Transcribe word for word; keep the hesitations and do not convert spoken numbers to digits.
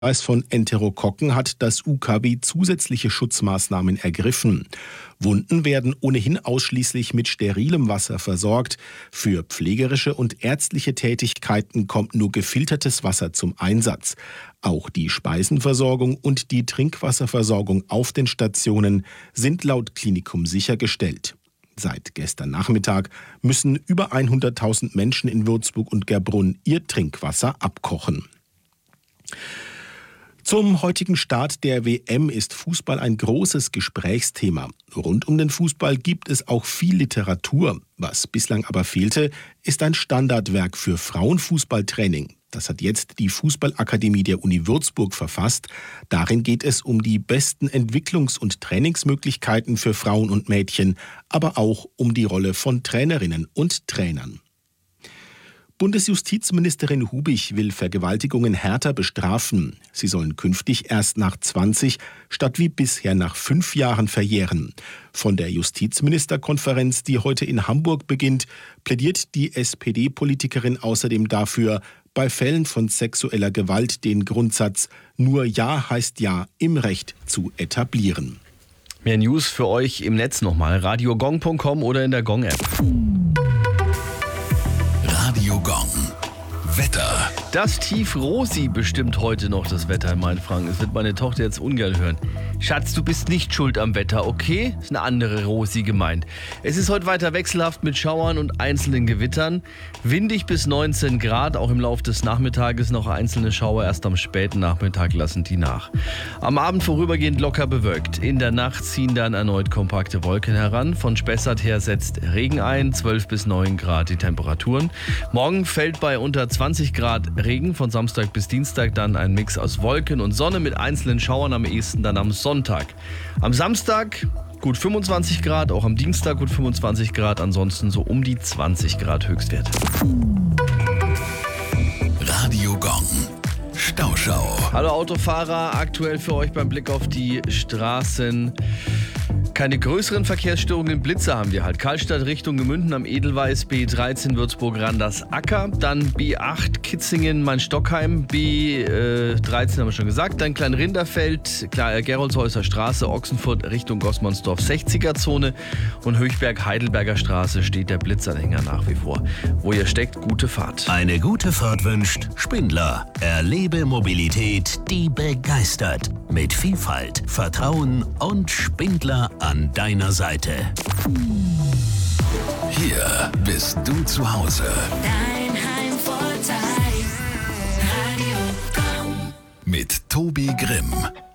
Hinweis von Enterokokken hat das U K B zusätzliche Schutzmaßnahmen ergriffen. Wunden werden ohnehin ausschließlich mit sterilem Wasser versorgt. Für pflegerische und ärztliche Tätigkeiten kommt nur gefiltertes Wasser zum Einsatz. Auch die Speisenversorgung und die Trinkwasserversorgung auf den Stationen sind laut Klinikum sichergestellt. Seit gestern Nachmittag müssen über hunderttausend Menschen in Würzburg und Gerbrunn ihr Trinkwasser abkochen. Zum heutigen Start der W M ist Fußball ein großes Gesprächsthema. Rund um den Fußball gibt es auch viel Literatur. Was bislang aber fehlte, ist ein Standardwerk für Frauenfußballtraining. Das hat jetzt die Fußballakademie der Uni Würzburg verfasst. Darin geht es um die besten Entwicklungs- und Trainingsmöglichkeiten für Frauen und Mädchen, aber auch um die Rolle von Trainerinnen und Trainern. Bundesjustizministerin Hubich will Vergewaltigungen härter bestrafen. Sie sollen künftig erst nach zwanzig statt wie bisher nach fünf Jahren verjähren. Von der Justizministerkonferenz, die heute in Hamburg beginnt, plädiert die S P D-Politikerin außerdem dafür, bei Fällen von sexueller Gewalt den Grundsatz "Nur Ja heißt Ja" im Recht zu etablieren. Mehr News für euch im Netz nochmal. radiogong punkt com oder in der Gong-App. Radio Gong. Wetter. Das Tief Rosi bestimmt heute noch das Wetter in Mainfranken. Das wird meine Tochter jetzt ungern hören. Schatz, du bist nicht schuld am Wetter, okay? Ist eine andere Rosi gemeint. Es ist heute weiter wechselhaft mit Schauern und einzelnen Gewittern. Windig bis neunzehn Grad, auch im Laufe des Nachmittages noch einzelne Schauer. Erst am späten Nachmittag lassen die nach. Am Abend vorübergehend locker bewölkt. In der Nacht ziehen dann erneut kompakte Wolken heran. Von Spessart her setzt Regen ein, zwölf bis neun Grad die Temperaturen. Morgen fällt bei unter zwanzig Grad Regen, von Samstag bis Dienstag dann ein Mix aus Wolken und Sonne mit einzelnen Schauern, am ehesten dann am Sonntag. Am Samstag gut fünfundzwanzig Grad, auch am Dienstag gut fünfundzwanzig Grad, ansonsten so um die zwanzig Grad Höchstwerte. Radio Gong. Stauschau. Hallo Autofahrer, aktuell für euch beim Blick auf die Straßen. Keine größeren Verkehrsstörungen, Blitzer haben wir halt. Karlstadt Richtung Gemünden am Edelweiß, B dreizehn Würzburg-Randers-Acker, dann B acht Kitzingen, Main-Stockheim, B dreizehn haben wir schon gesagt, dann Klein-Rinderfeld, Gerolzhäuser Straße, Ochsenfurt Richtung Gossmannsdorf sechziger-Zone und Höchberg-Heidelberger Straße steht der Blitzanhänger nach wie vor. Wo ihr steckt, gute Fahrt. Eine gute Fahrt wünscht Spindler. Erlebe Mobilität, die begeistert. Mit Vielfalt, Vertrauen und Spindler an deiner Seite. Hier bist du zu Hause. Dein Heimvorteil. Radio Gong. Mit Tobi Grimm.